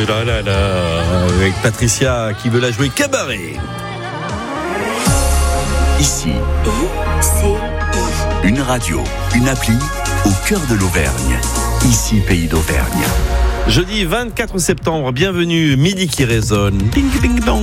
là là là, avec Patricia qui veut la jouer cabaret. Ici, une radio, une appli au cœur de l'Auvergne. Ici, Pays d'Auvergne. Jeudi 24 septembre, bienvenue, midi qui résonne. Ding ding dong.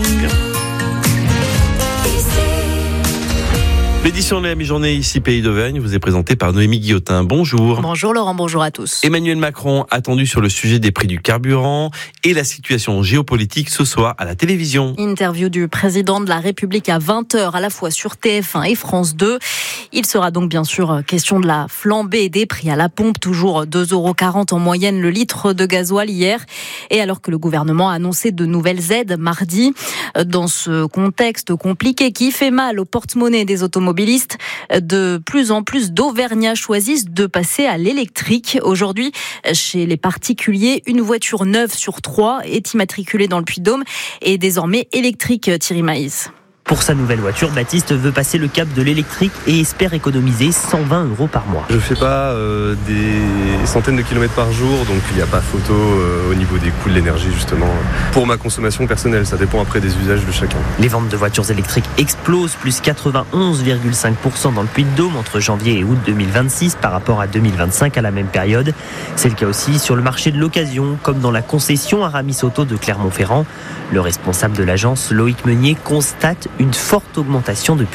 L'édition de la mi-journée ici Pays d'Auvergne vous est présentée par Noémie Guillotin. Bonjour. Bonjour Laurent, bonjour à tous. Emmanuel Macron attendu sur le sujet des prix du carburant et la situation géopolitique ce soir à la télévision. Interview du président de la République à 20h à la fois sur TF1 et France 2. Il sera donc bien sûr question de la flambée des prix à la pompe, toujours 2,40 € en moyenne le litre de gasoil hier. Et alors que le gouvernement a annoncé de nouvelles aides mardi, dans ce contexte compliqué qui fait mal au porte-monnaie des automobilistes, de plus en plus d'Auvergnats choisissent de passer à l'électrique. Aujourd'hui, chez les particuliers, une voiture neuve sur 3 est immatriculée dans le Puy-de-Dôme et désormais électrique. Thierry Maïs. Pour sa nouvelle voiture, Baptiste veut passer le cap de l'électrique et espère économiser 120 € par mois. Je fais pas des centaines de kilomètres par jour, donc il n'y a pas photo au niveau des coûts de l'énergie justement. Pour ma consommation personnelle, ça dépend après des usages de chacun. Les ventes de voitures électriques explosent, plus 91,5% dans le Puy-de-Dôme entre janvier et août 2026 par rapport à 2025 à la même période. C'est le cas aussi sur le marché de l'occasion, comme dans la concession Aramis Auto de Clermont-Ferrand. Le responsable de l'agence, Loïc Meunier, constate une forte augmentation depuis